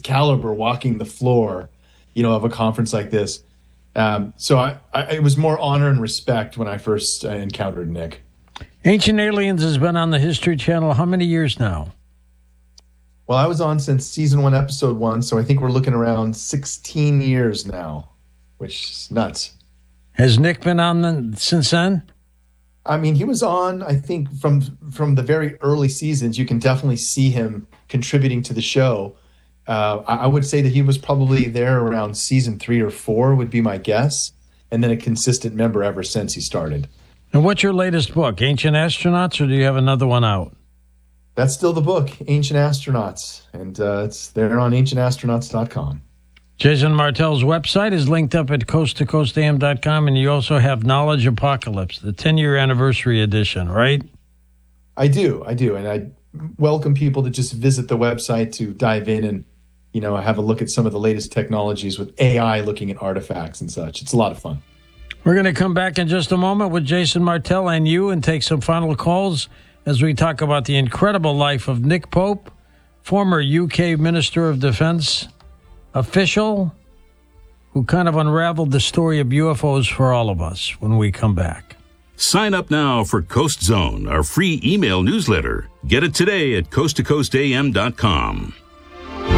caliber walking the floor, of a conference like this. So it was more honor and respect when I first encountered Nick. Ancient Aliens has been on the History Channel how many years now? Well, I was on since season 1, episode 1, so I think we're looking around 16 years now, which is nuts. Has Nick been on since then? I mean, he was on, I think, from the very early seasons. You can definitely see him contributing to the show. I would say that he was probably there around season 3 or 4 would be my guess, and then a consistent member ever since he started. And what's your latest book, Ancient Astronauts, or do you have another one out? That's still the book, Ancient Astronauts, and it's there on ancientastronauts.com. Jason Martell's website is linked up at coasttocoastam.com, and you also have Knowledge Apocalypse, the 10-year anniversary edition, right? I do, and I welcome people to just visit the website to dive in and, have a look at some of the latest technologies with AI looking at artifacts and such. It's a lot of fun. We're going to come back in just a moment with Jason Martell and you and take some final calls as we talk about the incredible life of Nick Pope, former UK Minister of Defense official who kind of unraveled the story of UFOs for all of us when we come back. Sign up now for Coast Zone, our free email newsletter. Get it today at coasttocoastam.com.